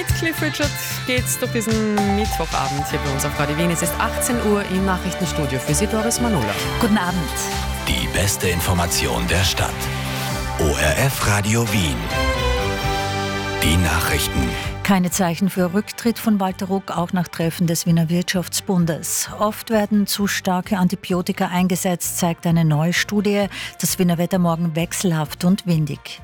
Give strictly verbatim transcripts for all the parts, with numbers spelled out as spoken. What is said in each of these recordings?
Mit Cliff Richard geht's durch diesen Mittwochabend hier bei uns auf Radio Wien. Es ist achtzehn Uhr im Nachrichtenstudio. Für Sie Doris Manula. Guten Abend. Die beste Information der Stadt. O R F Radio Wien. Die Nachrichten. Keine Zeichen für Rücktritt von Walter Ruck, auch nach Treffen des Wiener Wirtschaftsbundes. Oft werden zu starke Antibiotika eingesetzt, zeigt eine neue Studie. Das Wiener Wetter morgen wechselhaft und windig.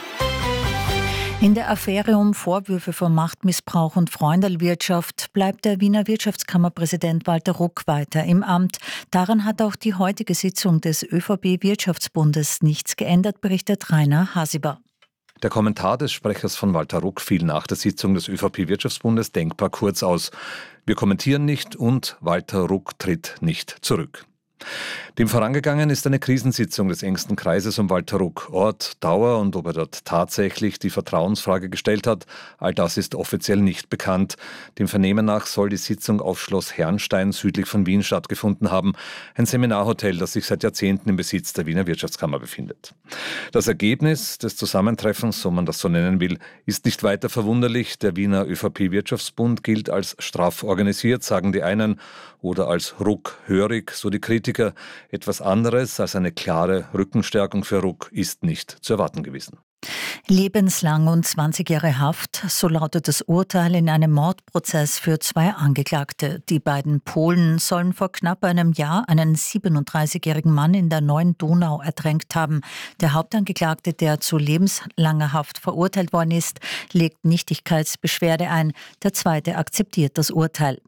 In der Affäre um Vorwürfe von Machtmissbrauch und Freundelwirtschaft bleibt der Wiener Wirtschaftskammerpräsident Walter Ruck weiter im Amt. Daran hat auch die heutige Sitzung des ÖVP-Wirtschaftsbundes nichts geändert, berichtet Rainer Hasiber. Der Kommentar des Sprechers von Walter Ruck fiel nach der Sitzung des ÖVP-Wirtschaftsbundes denkbar kurz aus. Wir kommentieren nicht und Walter Ruck tritt nicht zurück. Dem vorangegangen ist eine Krisensitzung des engsten Kreises um Walter Ruck. Ort, Dauer und ob er dort tatsächlich die Vertrauensfrage gestellt hat, all das ist offiziell nicht bekannt. Dem Vernehmen nach soll die Sitzung auf Schloss Herrnstein südlich von Wien stattgefunden haben, ein Seminarhotel, das sich seit Jahrzehnten im Besitz der Wiener Wirtschaftskammer befindet. Das Ergebnis des Zusammentreffens, so man das so nennen will, ist nicht weiter verwunderlich. Der Wiener ÖVP-Wirtschaftsbund gilt als straff organisiert, sagen die einen, oder als ruckhörig, so die Kritiker. Etwas anderes als eine klare Rückenstärkung für Ruck ist nicht zu erwarten gewesen. Lebenslang und zwanzig Jahre Haft, so lautet das Urteil in einem Mordprozess für zwei Angeklagte. Die beiden Polen sollen vor knapp einem Jahr einen siebenunddreißigjährigen Mann in der Neuen Donau ertränkt haben. Der Hauptangeklagte, der zu lebenslanger Haft verurteilt worden ist, legt Nichtigkeitsbeschwerde ein. Der zweite akzeptiert das Urteil.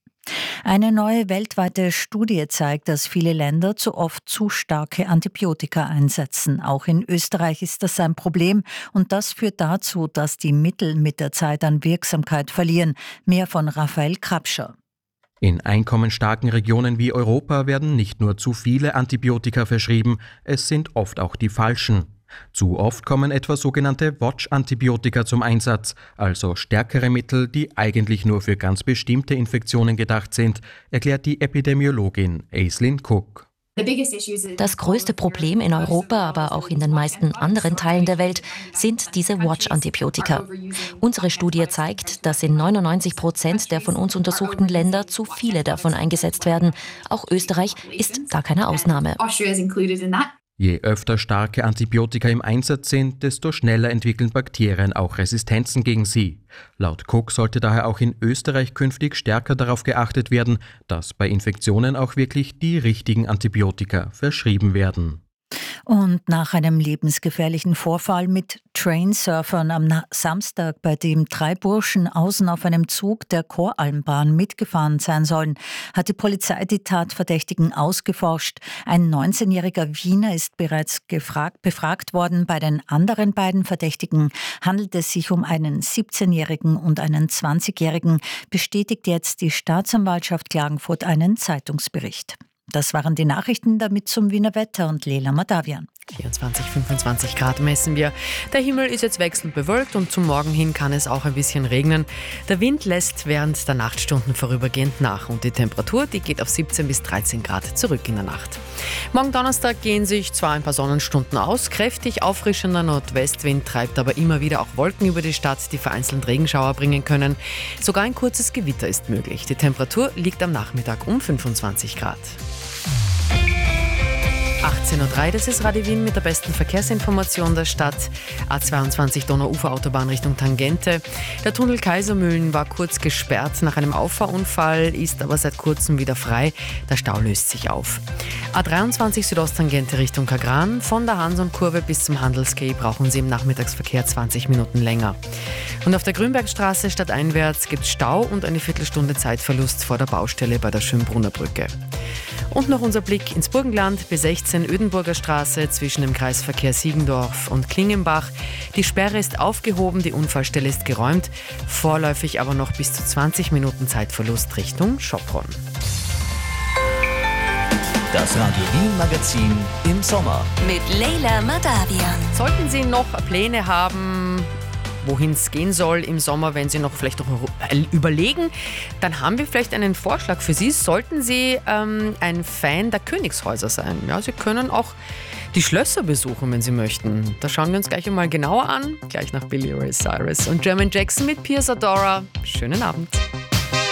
Eine neue weltweite Studie zeigt, dass viele Länder zu oft zu starke Antibiotika einsetzen. Auch in Österreich ist das ein Problem und das führt dazu, dass die Mittel mit der Zeit an Wirksamkeit verlieren. Mehr von Raphael Krapscher. In einkommensstarken Regionen wie Europa werden nicht nur zu viele Antibiotika verschrieben, es sind oft auch die falschen. Zu oft kommen etwa sogenannte Watch-Antibiotika zum Einsatz, also stärkere Mittel, die eigentlich nur für ganz bestimmte Infektionen gedacht sind, erklärt die Epidemiologin Aislinn Cook. Das größte Problem in Europa, aber auch in den meisten anderen Teilen der Welt, sind diese Watch-Antibiotika. Unsere Studie zeigt, dass in neunundneunzig Prozent der von uns untersuchten Länder zu viele davon eingesetzt werden. Auch Österreich ist da keine Ausnahme. Je öfter starke Antibiotika im Einsatz sind, desto schneller entwickeln Bakterien auch Resistenzen gegen sie. Laut Cook sollte daher auch in Österreich künftig stärker darauf geachtet werden, dass bei Infektionen auch wirklich die richtigen Antibiotika verschrieben werden. Und nach einem lebensgefährlichen Vorfall mit Trainsurfern am Samstag, bei dem drei Burschen außen auf einem Zug der Koralmbahn mitgefahren sein sollen, hat die Polizei die Tatverdächtigen ausgeforscht. Ein neunzehnjähriger Wiener ist bereits gefragt, befragt worden. Bei den anderen beiden Verdächtigen handelt es sich um einen siebzehnjährigen und einen zwanzigjährigen, bestätigt jetzt die Staatsanwaltschaft Klagenfurt einen Zeitungsbericht. Das waren die Nachrichten, damit zum Wiener Wetter und Lela Madavian. vierundzwanzig, fünfundzwanzig Grad messen wir. Der Himmel ist jetzt wechselnd bewölkt und zum Morgen hin kann es auch ein bisschen regnen. Der Wind lässt während der Nachtstunden vorübergehend nach und die Temperatur, die geht auf siebzehn bis dreizehn Grad zurück in der Nacht. Morgen Donnerstag gehen sich zwar ein paar Sonnenstunden aus, kräftig auffrischender Nordwestwind treibt aber immer wieder auch Wolken über die Stadt, die vereinzelt Regenschauer bringen können. Sogar ein kurzes Gewitter ist möglich. Die Temperatur liegt am Nachmittag um fünfundzwanzig Grad. achtzehn Uhr drei, das ist Radio Wien mit der besten Verkehrsinformation der Stadt. A zweiundzwanzig Donauuferautobahn Richtung Tangente. Der Tunnel Kaisermühlen war kurz gesperrt nach einem Auffahrunfall, ist aber seit kurzem wieder frei. Der Stau löst sich auf. A dreiundzwanzig Südosttangente Richtung Kagran. Von der Hansum-Kurve bis zum Handelsquai brauchen Sie im Nachmittagsverkehr zwanzig Minuten länger. Und auf der Grünbergstraße stadteinwärts gibt es Stau und eine Viertelstunde Zeitverlust vor der Baustelle bei der Schönbrunner Brücke. Und noch unser Blick ins Burgenland, B sechzehn Ödenburger Straße zwischen dem Kreisverkehr Siegendorf und Klingenbach. Die Sperre ist aufgehoben, die Unfallstelle ist geräumt, vorläufig aber noch bis zu zwanzig Minuten Zeitverlust Richtung Schopron. Das Radio Wien Magazin im Sommer. Mit Lela Madavian. Sollten Sie noch Pläne haben, wohin es gehen soll im Sommer, wenn Sie noch vielleicht noch überlegen, dann haben wir vielleicht einen Vorschlag für Sie. Sollten Sie ähm, ein Fan der Königshäuser sein. Ja, Sie können auch die Schlösser besuchen, wenn Sie möchten. Das schauen wir uns gleich einmal genauer an, gleich nach Billy Ray Cyrus und Jermaine Jackson mit Pia Zadora. Schönen Abend.